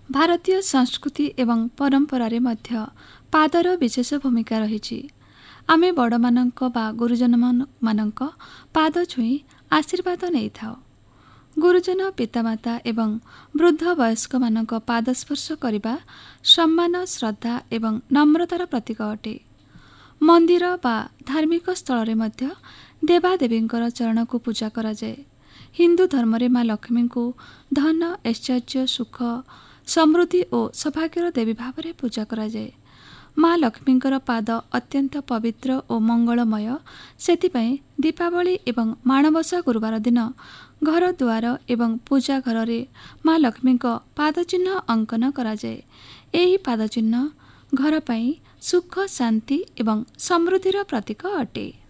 ଭାରତୀୟ ସଂସ୍କୃତି ଏବଂ ପରମ୍ପରାରେ ମଧ୍ୟ ପାଦର ବିଶେଷ ଭୂମିକା ରହିଛି। ଆମେ ବଡ଼ମାନଙ୍କ ବା ଗୁରୁଜନମାନଙ୍କ ପାଦ ଛୁଇଁ ଆଶୀର୍ବାଦ ନେଇଥାଉ। ଗୁରୁଜନ, ପିତାମାତା ଏବଂ ବୃଦ୍ଧ ବୟସ୍କମାନଙ୍କ ପାଦ ସ୍ପର୍ଶ କରିବା ସମ୍ମାନ, ଶ୍ରଦ୍ଧା ଏବଂ ନମ୍ରତାର ପ୍ରତୀକ ଅଟେ। ମନ୍ଦିର ବା ଧାର୍ମିକ ସ୍ଥଳରେ ମଧ୍ୟ ଦେବାଦେବୀଙ୍କର ଚରଣକୁ ପୂଜା କରାଯାଏ। ହିନ୍ଦୁ ଧର୍ମରେ ମା ଲକ୍ଷ୍ମୀଙ୍କୁ ଧନ, ଐଶ୍ୱର୍ଯ୍ୟ, ସୁଖ, ସମୃଦ୍ଧି ଓ ସୌଭାଗ୍ୟର ଦେବୀ ଭାବରେ ପୂଜା କରାଯାଏ। ମା ଲକ୍ଷ୍ମୀଙ୍କର ପାଦ ଅତ୍ୟନ୍ତ ପବିତ୍ର ଓ ମଙ୍ଗଳମୟ। ସେଥିପାଇଁ ଦୀପାବଳି ଏବଂ ମାଣବସା ଗୁରୁବାର ଦିନ ଘର ଦୁଆର ଏବଂ ପୂଜା ଘରରେ ମା ଲକ୍ଷ୍ମୀଙ୍କ ପାଦଚିହ୍ନ ଅଙ୍କନ କରାଯାଏ। ଏହି ପାଦଚିହ୍ନ ଘର ପାଇଁ ସୁଖ, ଶାନ୍ତି ଏବଂ ସମୃଦ୍ଧିର ପ୍ରତୀକ ଅଟେ।